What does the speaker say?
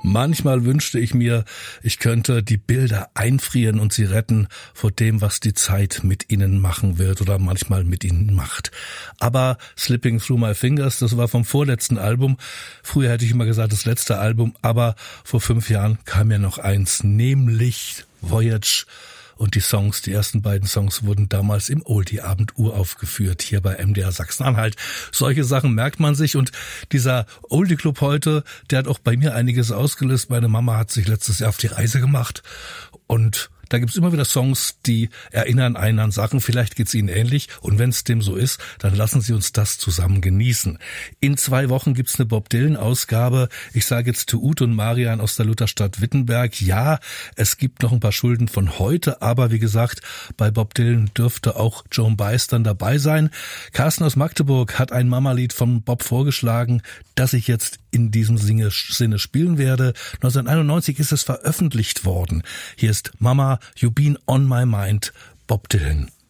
Manchmal wünschte ich mir, ich könnte die Bilder einfrieren und sie retten vor dem, was die Zeit mit ihnen machen wird oder manchmal mit ihnen macht. Aber Slipping Through My Fingers, das war vom vorletzten Album. Früher hätte ich immer gesagt, das letzte Album, aber vor 5 Jahren kam ja noch eins, nämlich Voyage. Und die ersten beiden Songs wurden damals im Oldie-Abend uraufgeführt, hier bei MDR Sachsen-Anhalt. Solche Sachen merkt man sich und dieser Oldie-Club heute, der hat auch bei mir einiges ausgelöst. Meine Mama hat sich letztes Jahr auf die Reise gemacht und da gibt's immer wieder Songs, die erinnern einen an Sachen. Vielleicht geht's Ihnen ähnlich. Und wenn es dem so ist, dann lassen Sie uns das zusammen genießen. In 2 Wochen gibt's eine Bob Dylan-Ausgabe. Ich sage jetzt zu Ute und Marian aus der Lutherstadt Wittenberg. Ja, es gibt noch ein paar Schulden von heute. Aber wie gesagt, bei Bob Dylan dürfte auch Joan Baez dann dabei sein. Carsten aus Magdeburg hat ein Mama-Lied von Bob vorgeschlagen, das ich jetzt in diesem Sinne spielen werde. 1991 ist es veröffentlicht worden. Hier ist Mama, You Been on My Mind, Bob Dylan.